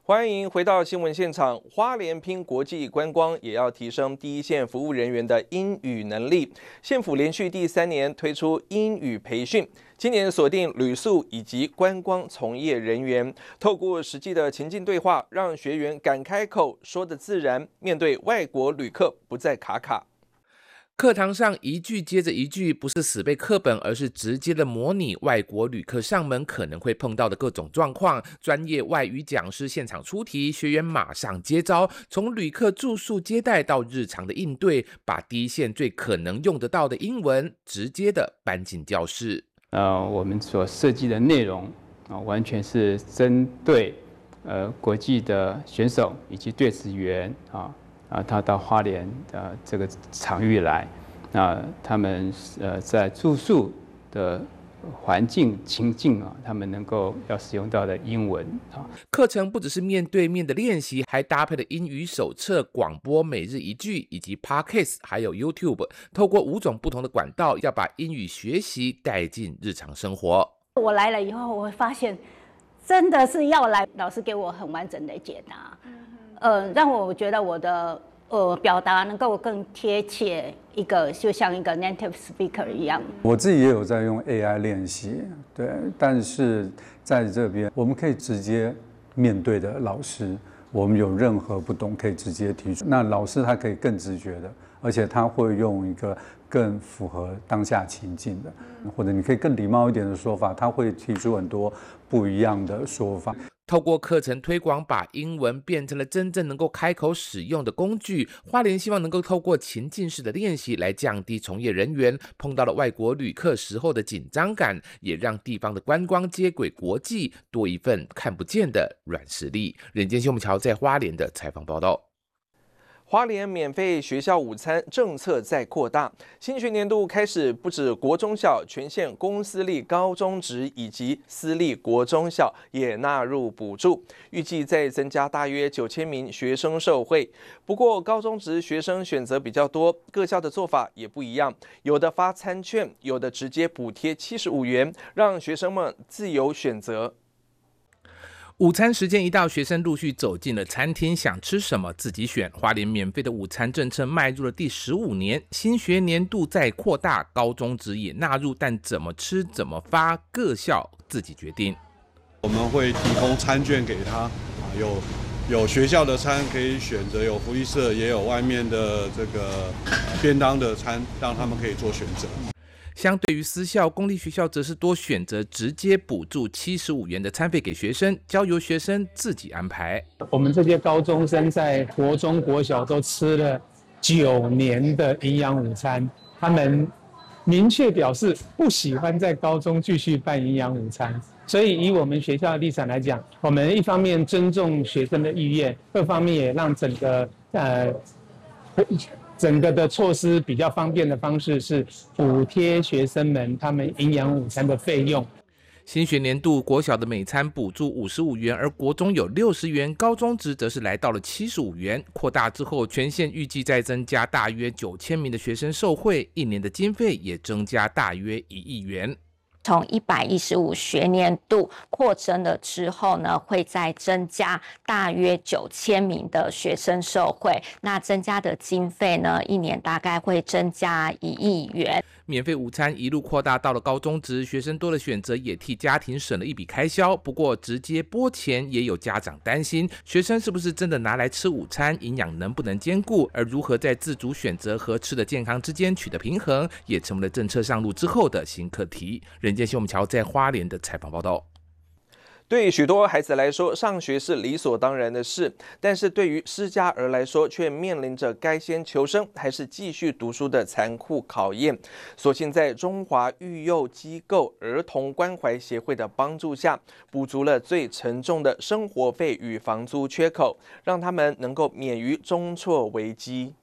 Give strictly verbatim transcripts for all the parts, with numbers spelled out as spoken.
欢迎回到新闻现场。花莲拼国际观光，也要提升第一线服务人员的英语能力。县府连续第三年推出英语培训，今年锁定旅宿以及观光从业人员，透过实际的情境对话，让学员敢开口，说得自然，面对外国旅客不再卡卡。 课堂上一句接着一句，不是死背课本，而是直接的模拟外国旅客上门可能会碰到的各种状况。专业外语讲师现场出题，学员马上接招，从旅客住宿接待到日常的应对，把第一线最可能用得到的英文直接的搬进教室。 呃，我们所设计的内容啊，完全是针对呃国际的选手以及队职员啊。啊，他到花莲的这个场域来，那他们呃在住宿的环境情境啊，他们能够要使用到的英文啊。 课程不只是面对面的练习，还搭配了英语手册、广播每日一句以及 Podcast， 还有 YouTube， 透过五种不同的管道，要把英语学习带进日常生活。 我来了以后，我会发现真的是要来，老师给我很完整的解答。呃，让我觉得我的呃表达能够更贴切，一个就像一个 native speaker 一样。 我自己也有在用 A I 练习，对，但是在这边我们可以直接面对的老师，我们有任何不懂可以直接提出，那老师他可以更直觉的，而且他会用一个更符合当下情境的，或者你可以更礼貌一点的说法，他会提出很多不一样的说法。 透过课程推广，把英文变成了真正能够开口使用的工具。花莲希望能够透过情境式的练习来降低从业人员碰到了外国旅客时候的紧张感，也让地方的观光接轨国际多一份看不见的软实力。人间新闻桥在花莲的采访报道。 花莲免费学校午餐政策在扩大，新学年度开始，不止国中小，全县公私立高中职以及私立国中小也纳入补助，预计再增加大约九千名学生受惠。不过高中职学生选择比较多，各校的做法也不一样，有的发餐券，有的直接补贴七十五元，让学生们自由选择。 午餐时间一到，学生陆续走进了餐厅，想吃什么自己选。花莲免费的午餐政策迈入了第十五年，新学年度再扩大，高中职也纳入，但怎么吃怎么发，各校自己决定。 我们会提供餐券给他，有有学校的餐可以选择，有福利社也有外面的这个便当的餐，让他们可以做选择。 相对于私校，公立学校则是多选择直接补助七十五元的餐费给学生，交由学生自己安排。 我们这些高中生在国中国小都吃了九年的营养午餐，他们明确表示不喜欢在高中继续办营养午餐。所以以我们学校的立场来讲，我们一方面尊重学生的意愿，二方面也让整个呃整个的措施比较方便的方式是补贴学生们他们营养午餐的费用。 新学年度国小的每餐补助五十五元，而国中有六十元，高中职则是来到了七十五元。扩大之后，全县预计再增加大约九千名的学生受惠，一年的经费也增加大约一亿元。 从一百一十五学年度扩增了之后呢，会再增加大约九千名的学生受惠。那增加的经费呢，一年大概会增加一亿元。 免费午餐一路扩大到了高中职，学生多的选择也替家庭省了一笔开销。不过直接拨钱也有家长担心，学生是不是真的拿来吃午餐，营养能不能兼顾？而如何在自主选择和吃的健康之间取得平衡，也成为了政策上路之后的新课题。人间新闻桥在花莲的采访报道。 对许多孩子来说，上学是理所当然的事，但是对于失家儿来说，却面临着该先求生还是继续读书的残酷考验。所幸在中华育幼机构儿童关怀协会的帮助下，补足了最沉重的生活费与房租缺口，让他们能够免于中辍危机。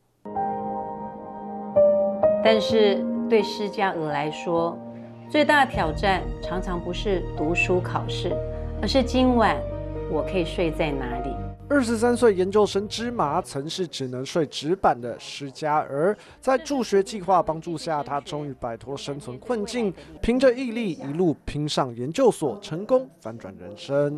但是对失家儿来说，最大的挑战常常不是读书考试，而是今晚我可以睡在哪里。 二十三岁研究生芝麻曾是只能睡纸板的失家儿，在助学计划帮助下，他终于摆脱生存困境，凭着毅力一路拼上研究所，成功翻转人生。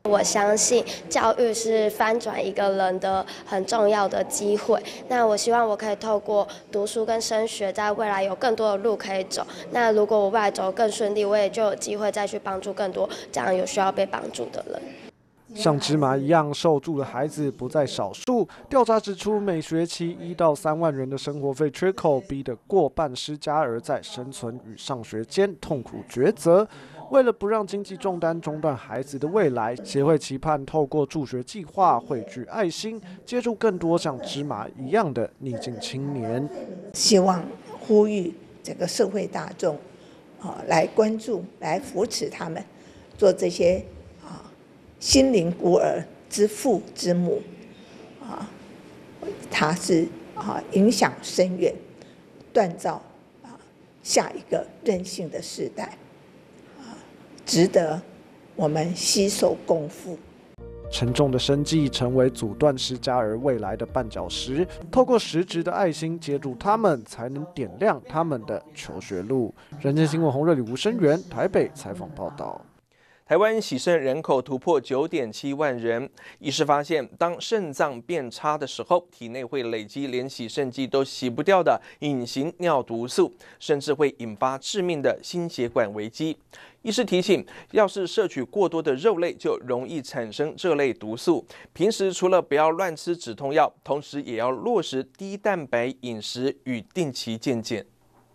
我相信教育是翻转一个人的很重要的机会。那我希望我可以透过读书跟升学，在未来有更多的路可以走。那如果我未来走得更顺利，我也就有机会再去帮助更多这样有需要被帮助的人。 像芝麻一样受助的孩子不在少数。调查指出，每学期一到三万元的生活费缺口，逼得过半失家儿在生存与上学间痛苦抉择。为了不让经济重担中断孩子的未来，协会期盼透过助学计划汇聚爱心，接触更多像芝麻一样的逆境青年。 希望呼吁整个社会大众，啊，来关注、来扶持他们，做这些啊心灵孤儿之父之母，啊，他是啊影响深远，锻造啊下一个韧性的世代。值得我们携手共赴。 沉重的生计成为阻断失家儿未来的绊脚石，透过实质的爱心接住他们，才能点亮他们的求学路。人间新闻洪瑞里、吴声源台北采访报道。 台湾洗肾人口突破 九点七万人，医师发现，当肾脏变差的时候，体内会累积连洗肾剂都洗不掉的隐形尿毒素，甚至会引发致命的心血管危机。医师提醒，要是摄取过多的肉类，就容易产生这类毒素。平时除了不要乱吃止痛药，同时也要落实低蛋白饮食与定期健检。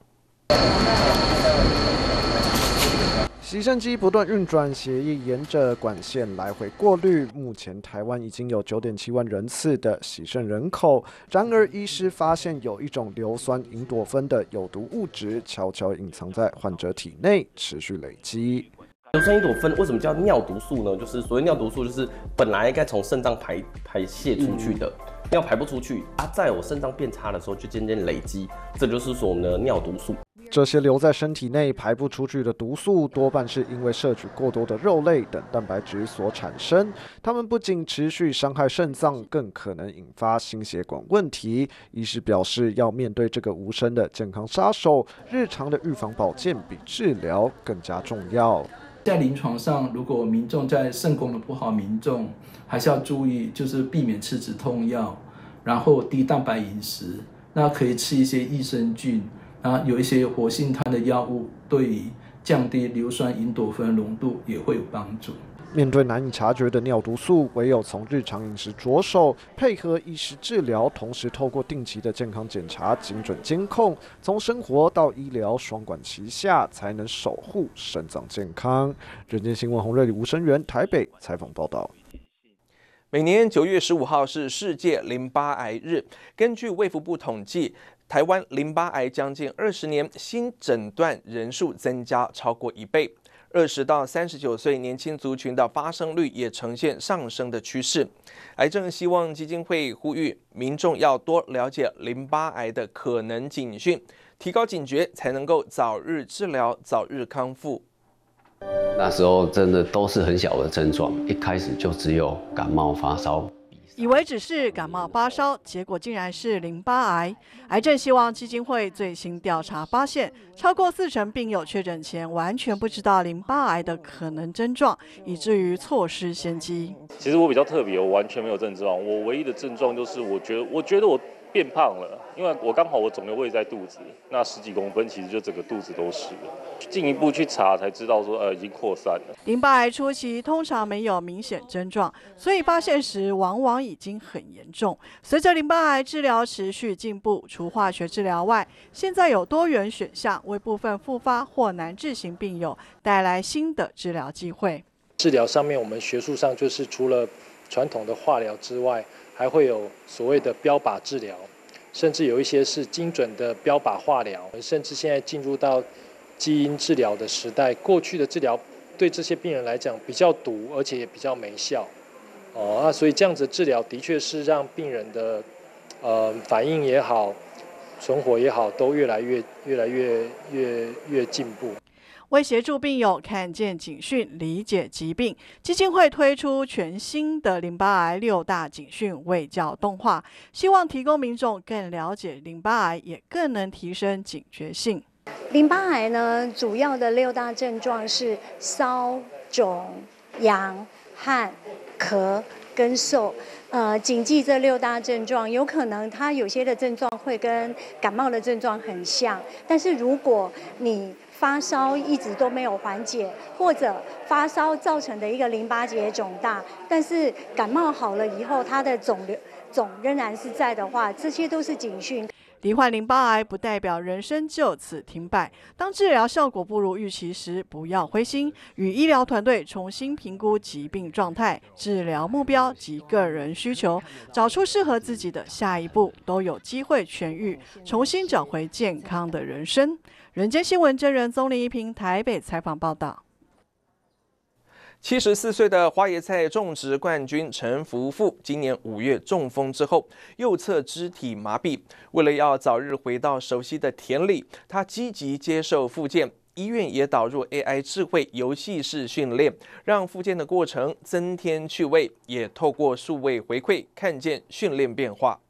洗肾机不断运转，血液沿着管线来回过滤。目前台湾已经有 九点七万人次的洗肾人口，然而医师发现有一种硫酸吲哚酚的有毒物质悄悄隐藏在患者体内，持续累积。 硫酸吲哚酚为什么叫尿毒素呢？就是所谓尿毒素，就是本来应该从肾脏排排泄出去的，嗯、尿排不出去啊，在我肾脏变差的时候就渐渐累积，这就是说我们的尿毒素。 这些留在身体内排不出去的毒素，多半是因为摄取过多的肉类等蛋白质所产生。它们不仅持续伤害肾脏，更可能引发心血管问题。医师表示，要面对这个无声的健康杀手，日常的预防保健比治疗更加重要。 在临床上，如果民众在肾功能不好，民众还是要注意，就是避免吃止痛药，然后低蛋白饮食，那可以吃一些益生菌。啊，有一些活性炭的药物对于降低硫酸吲哚酚浓度也会有帮助。 面对难以察觉的尿毒素，唯有从日常饮食着手，配合医师治疗，同时透过定期的健康检查、精准监控，从生活到医疗双管齐下，才能守护肾脏健康。人间新闻洪瑞里、吴声源台北采访报道。 每年九月十五号是世界淋巴癌日，根据卫福部统计，台湾淋巴癌将近二十年新诊断人数增加超过一倍，二十到三十九岁年轻族群的发生率也呈现上升的趋势。癌症希望基金会呼吁民众要多了解淋巴癌的可能警讯，提高警觉，才能够早日治疗、早日康复。 那时候真的都是很小的症状，一开始就只有感冒发烧。 以为只是感冒发烧，结果竟然是淋巴癌。癌症希望基金会最新调查发现，超过四成病友确诊前完全不知道淋巴癌的可能症状，以至于错失先机。 其实我比较特别，我完全没有症状，我唯一的症状就是我觉得，我觉得我变胖了，因为我刚好我肿瘤位在肚子，那十几公分，其实就整个肚子都是了。进一步去查才知道说，呃，已经扩散了。 淋巴癌初期通常没有明显症状，所以发现时往往已经很严重。随着淋巴癌治疗持续进步，除化学治疗外，现在有多元选项，为部分复发或难治型病友带来新的治疗机会。 治疗上面，我们学术上就是除了传统的化疗之外，还会有所谓的标靶治疗，甚至有一些是精准的标靶化疗，甚至现在进入到基因治疗的时代。过去的治疗对这些病人来讲比较毒，而且也比较没效。哦，那所以这样子治疗的确是让病人的呃反应也好，存活也好，都越来越越来越越越进步。 为协助病友看见警讯、理解疾病，基金会推出全新的淋巴癌六大警讯卫教动画，希望提供民众更了解淋巴癌，也更能提升警觉性。 淋巴癌呢，主要的六大症状是烧、肿、痒， 汗、咳跟嗽。呃，谨记这六大症状，有可能它有些的症状会跟感冒的症状很像，但是如果你发烧一直都没有缓解，或者发烧造成的一个淋巴结肿大，但是感冒好了以后，它的肿瘤肿仍然是在的话，这些都是警讯。 罹患淋巴癌不代表人生就此停摆，当治疗效果不如预期时，不要灰心，与医疗团队重新评估疾病状态、治疗目标及个人需求，找出适合自己的下一步，都有机会痊愈，重新找回健康的人生。人间新闻真人宗林一平台北采访报道。 七十四岁的花椰菜种植冠军陈福富，今年五月中风之后，右侧肢体麻痹。为了要早日回到熟悉的田里，他积极接受复健。医院也导入 A I 智慧游戏式训练，让复健的过程增添趣味，也透过数位回馈看见训练变化。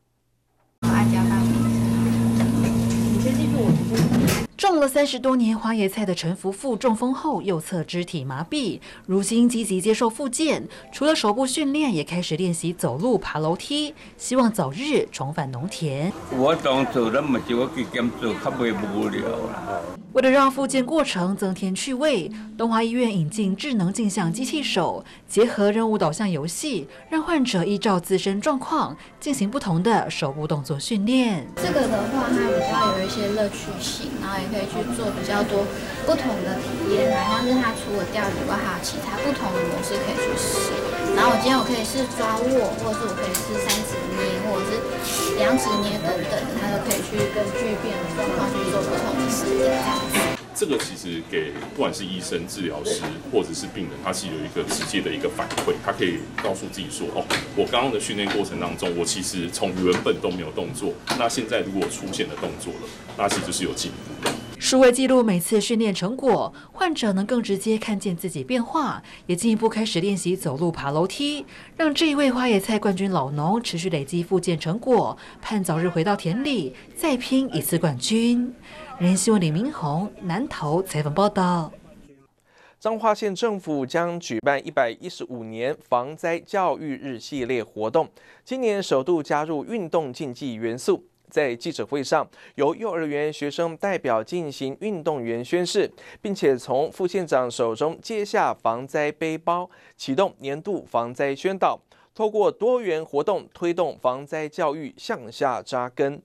种了三十多年花椰菜的陈福富中风后右侧肢体麻痹，如今积极接受复健，除了手部训练，也开始练习走路、爬楼梯，希望早日重返农田。 我当做咱嘛是我去减做，较袂无聊啦。 为了让复健过程增添趣味，东华医院引进智能镜像机器手，结合任务导向游戏，让患者依照自身状况进行不同的手部动作训练。 这个的话，它比较有一些乐趣性，然后也可以去做比较多不同的体验啊，像是它除了钓鱼外，还有其他不同的模式可以去试。然后我今天我可以试抓握，或者是我可以试三指捏，或者是两指捏等等的，它都可以去根据病人的状况去做不同的试点。 这个其实给不管是医生、治疗师或者是病人，他是有一个直接的一个反馈，他可以告诉自己说：哦，我刚刚的训练过程当中，我其实从原本都没有动作，那现在如果出现了动作了，那其实就是有进步的。 数位记录每次训练成果，患者能更直接看见自己变化，也进一步开始练习走路、爬楼梯，让这一位花椰菜冠军老农持续累积复健成果，盼早日回到田里，再拼一次冠军。人新闻李明宏南投采访报道。 彰化县政府将举办一百一十五年防灾教育日系列活动，今年首度加入运动竞技元素。在记者会上，由幼儿园学生代表进行运动员宣誓，并且从副县长手中接下防灾背包，启动年度防灾宣导，透过多元活动推动防灾教育向下扎根。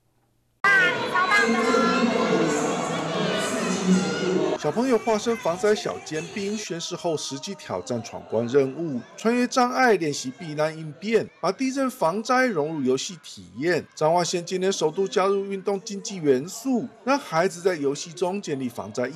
小朋友化身防灾小尖兵，宣誓后实际挑战闯关任务，穿越障碍练习避难应变，把地震防灾融入游戏体验。彰化县今年首度加入运动竞技元素，让孩子在游戏中建立防灾